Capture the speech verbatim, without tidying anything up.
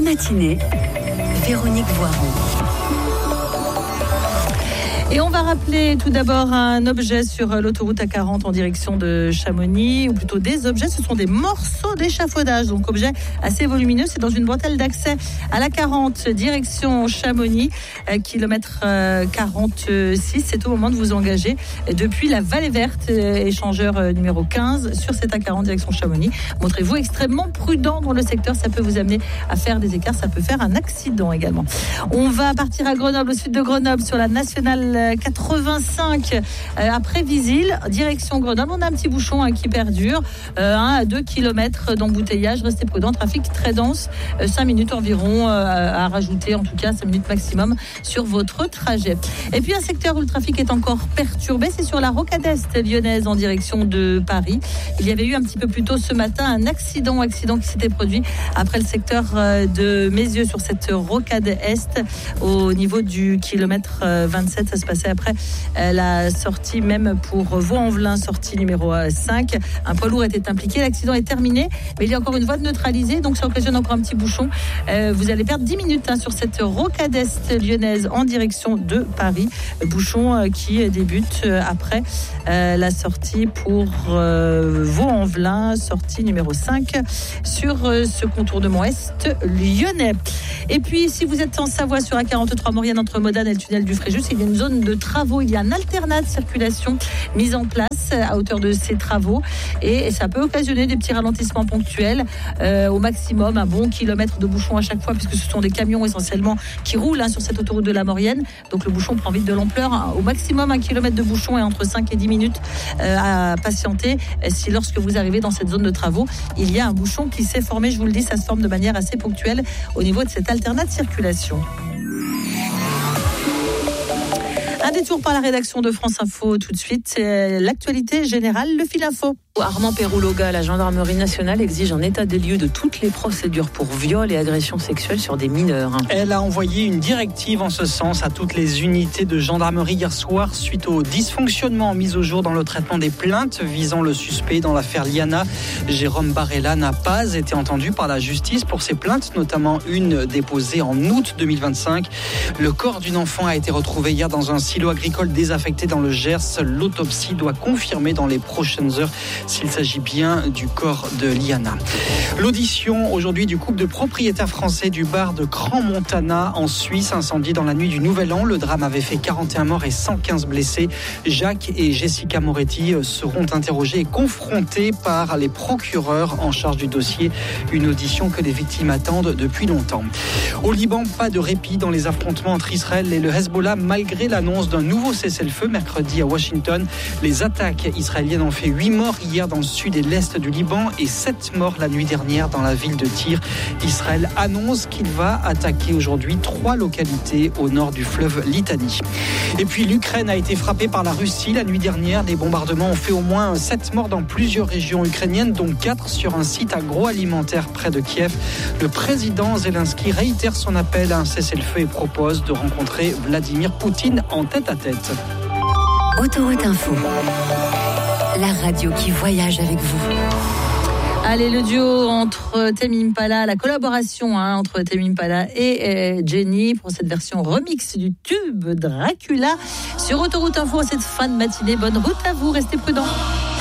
matinée, Véronique Voiron. Et on va rappeler tout d'abord un objet sur l'autoroute A quarante en direction de Chamonix, ou plutôt des objets, ce sont des morceaux d'échafaudage, donc objet assez volumineux, c'est dans une bretelle d'accès à l'A quarante, direction Chamonix, euh, kilomètre euh, quarante-six, c'est au moment de vous engager depuis la Vallée Verte, euh, échangeur euh, numéro quinze, sur cette A quarante direction Chamonix. Montrez-vous extrêmement prudent dans le secteur, ça peut vous amener à faire des écarts, ça peut faire un accident également. On va partir à Grenoble, au sud de Grenoble, sur la nationale quatre-vingt-cinq, euh, après Visil, direction Grenoble. On a un petit bouchon hein, qui perdure, euh, un à deux kilomètres d'embouteillage. Restez prudents, trafic très dense, euh, cinq minutes environ euh, à rajouter, en tout cas cinq minutes maximum sur votre trajet. Et puis un secteur où le trafic est encore perturbé, c'est sur la rocade est lyonnaise en direction de Paris. Il y avait eu un petit peu plus tôt ce matin un accident, accident qui s'était produit après le secteur euh, de Mézieux sur cette rocade est au niveau du kilomètre euh, vingt-sept. Ça se passait après euh, la sortie même pour Vaux-en-Velin, sortie numéro cinq. Un poids lourd était impliqué, l'accident est terminé, mais il y a encore une voie de neutralisée, donc ça occasionne encore un petit bouchon. Euh, vous allez perdre dix minutes hein, sur cette rocade est lyonnaise en direction de Paris. Bouchon euh, qui débute euh, après euh, la sortie pour euh, Vaux-en-Velin, sortie numéro cinq sur euh, ce contournement est lyonnais. Et puis si vous êtes en Savoie sur A quarante-trois Maurienne entre Modane et le tunnel du Fréjus, il y a une zone de travaux, il y a un alternat de circulation mise en place à hauteur de ces travaux et ça peut occasionner des petits ralentissements ponctuels, euh, au maximum un bon kilomètre de bouchon à chaque fois, puisque ce sont des camions essentiellement qui roulent hein, sur cette autoroute de la Maurienne, donc le bouchon prend vite de l'ampleur, hein. Au maximum un kilomètre de bouchon et entre cinq et dix minutes euh, à patienter si lorsque vous arrivez dans cette zone de travaux il y a un bouchon qui s'est formé. Je vous le dis, ça se forme de manière assez ponctuelle au niveau de cet alternat de circulation. Un détour par la rédaction de France Info tout de suite, c'est l'actualité générale, le fil info. Armand Pérouloga, la gendarmerie nationale exige un état des lieux de toutes les procédures pour viol et agression sexuelle sur des mineurs. Elle a envoyé une directive en ce sens à toutes les unités de gendarmerie hier soir suite au dysfonctionnement mis au jour dans le traitement des plaintes visant le suspect dans l'affaire Liana. Jérôme Barella n'a pas été entendu par la justice pour ses plaintes, notamment une déposée en août deux mille vingt-cinq. Le corps d'une enfant a été retrouvé hier dans un silo agricole désaffecté dans le Gers. L'autopsie doit confirmer dans les prochaines heures s'il s'agit bien du corps de Liana. L'audition aujourd'hui du couple de propriétaires français du bar de Crans-Montana en Suisse, incendié dans la nuit du Nouvel An. Le drame avait fait quarante et un morts et cent quinze blessés. Jacques et Jessica Moretti seront interrogés et confrontés par les procureurs en charge du dossier. Une audition que les victimes attendent depuis longtemps. Au Liban, pas de répit dans les affrontements entre Israël et le Hezbollah malgré l'annonce d'un nouveau cessez-le-feu mercredi à Washington. Les attaques israéliennes ont fait huit morts hier dans le sud et l'est du Liban et sept morts la nuit dernière dans la ville de Tyr. Israël annonce qu'il va attaquer aujourd'hui trois localités au nord du fleuve Litanie. Et puis l'Ukraine a été frappée par la Russie la nuit dernière. Les bombardements ont fait au moins sept morts dans plusieurs régions ukrainiennes, dont quatre sur un site agroalimentaire près de Kiev. Le président Zelensky réitère son appel à un cessez-le-feu et propose de rencontrer Vladimir Poutine en tête-à-tête. Autoroute Info, la radio qui voyage avec vous. Allez, le duo entre Tame Impala, la collaboration hein, entre Tame Impala et euh, Jenny pour cette version remix du tube Dracula sur Autoroute Info cette fin de matinée. Bonne route à vous, restez prudents.